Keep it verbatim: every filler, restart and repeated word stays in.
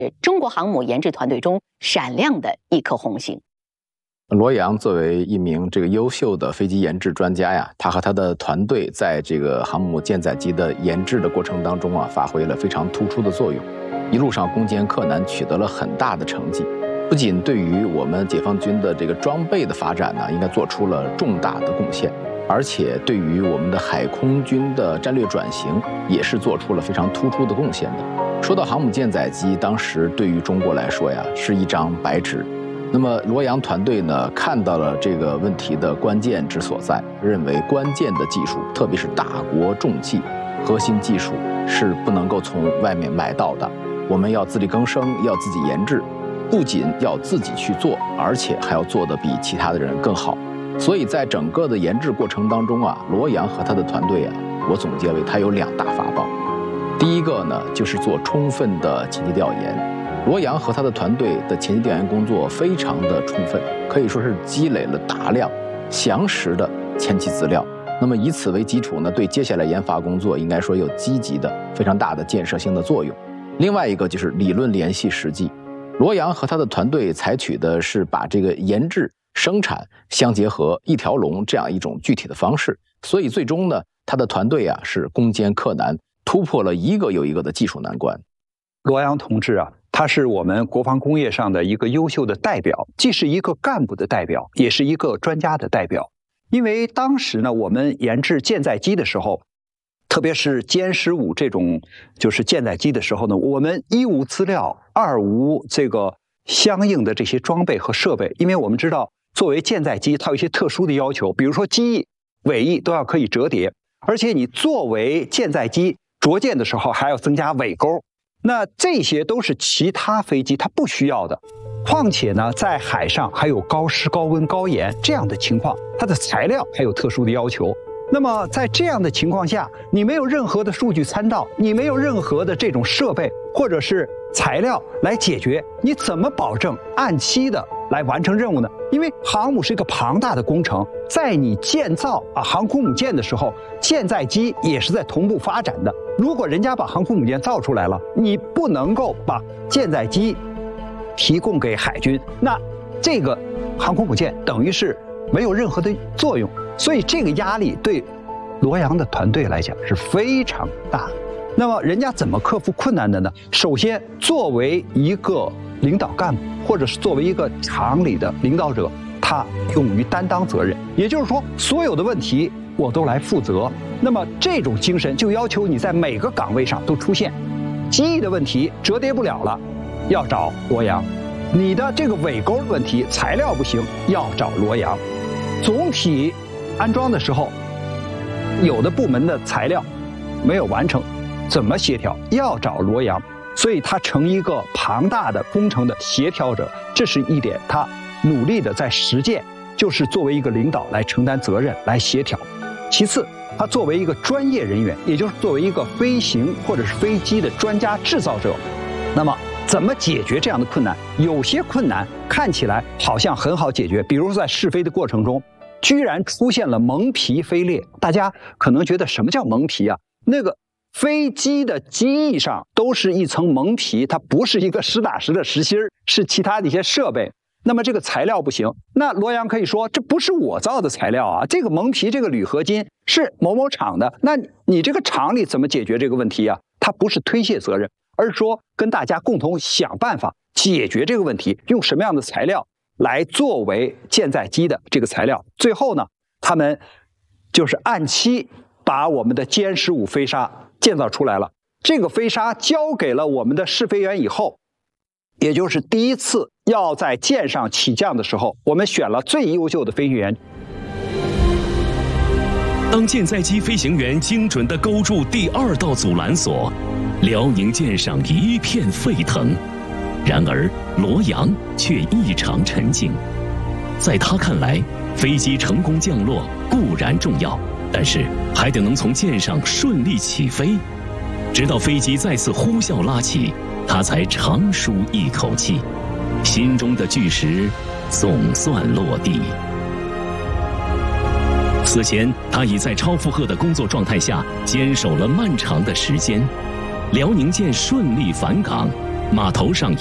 中国航母研制团队中闪亮的一颗红星。 罗阳作为一名这个优秀的飞机研制专家呀，他和他的团队在这个航母舰载机的研制的过程当中啊，发挥了非常突出的作用，一路上攻坚克难，取得了很大的成绩。不仅对于我们解放军的这个装备的发展呢，应该做出了重大的贡献，而且对于我们的海空军的战略转型也是做出了非常突出的贡献的。说到航母舰载机，当时对于中国来说呀，是一张白纸。那么罗阳团队呢，看到了这个问题的关键之所在，认为关键的技术，特别是大国重器，核心技术是不能够从外面买到的，我们要自力更生，要自己研制，不仅要自己去做，而且还要做得比其他的人更好。所以在整个的研制过程当中啊，罗阳和他的团队啊，我总结为他有两大法宝。第一个呢，就是做充分的前期调研。罗阳和他的团队的前期调研工作非常的充分，可以说是积累了大量详实的前期资料。那么以此为基础呢，对接下来研发工作应该说有积极的非常大的建设性的作用。另外一个就是理论联系实际，罗阳和他的团队采取的是把这个研制、生产相结合一条龙这样一种具体的方式，所以最终呢，他的团队啊是攻坚克难，突破了一个又一个的技术难关。 罗阳同志啊，他是我们国防工业上的一个优秀的代表，既是一个干部的代表，也是一个专家的代表。因为当时呢，我们研制舰载机的时候，特别是歼十五这种就是舰载机的时候呢，我们一无资料，二无这个相应的这些装备和设备。因为我们知道，作为舰载机，它有一些特殊的要求，比如说机翼、尾翼都要可以折叠，而且你作为舰载机着舰的时候还要增加尾钩。那这些都是其他飞机它不需要的，况且呢，在海上还有高湿、高温、高盐这样的情况，它的材料还有特殊的要求。那么在这样的情况下，你没有任何的数据参照，你没有任何的这种设备或者是材料来解决，你怎么保证按期的来完成任务呢？因为航母是一个庞大的工程，在你建造啊航空母舰的时候，舰载机也是在同步发展的。如果人家把航空母舰造出来了，你不能够把舰载机提供给海军，那这个航空母舰等于是没有任何的作用。所以这个压力对罗阳的团队来讲是非常大的。那么人家怎么克服困难的呢？首先，作为一个领导干部，或者是作为一个厂里的领导者，他勇于担当责任，也就是说，所有的问题我都来负责。那么这种精神就要求你在每个岗位上都出现。机翼的问题折叠不了了，要找罗阳；你的这个尾钩的问题材料不行，要找罗阳；总体安装的时候，有的部门的材料没有完成，怎么协调？要找罗阳。所以他成一个庞大的工程的协调者，这是一点他努力的在实践，就是作为一个领导来承担责任，来协调。其次，他作为一个专业人员，也就是作为一个飞行或者是飞机的专家制造者，那么怎么解决这样的困难？有些困难看起来好像很好解决，比如说在试飞的过程中，居然出现了蒙皮飞裂。大家可能觉得什么叫蒙皮啊？那个飞机的机翼上都是一层蒙皮，它不是一个实打实的实心儿，是其他的一些设备。那么这个材料不行，那罗阳可以说这不是我造的材料啊，这个蒙皮这个铝合金是某某厂的，那你这个厂里怎么解决这个问题啊？它不是推卸责任，而是说跟大家共同想办法解决这个问题，用什么样的材料来作为舰载机的这个材料。最后呢，他们就是按期把我们的歼十五飞鲨建造出来了。这个飞鲨交给了我们的试飞员以后，也就是第一次要在舰上起降的时候，我们选了最优秀的飞行员。 当舰载机飞行员精准地勾住第二道阻拦索，辽宁舰上一片沸腾。然而罗阳却异常沉静。在他看来，飞机成功降落固然重要，但是还得能从舰上顺利起飞。直到飞机再次呼啸拉起，他才长舒一口气，心中的巨石总算落地。此前，他已在超负荷的工作状态下坚守了漫长的时间。辽宁舰顺利返港， 码头上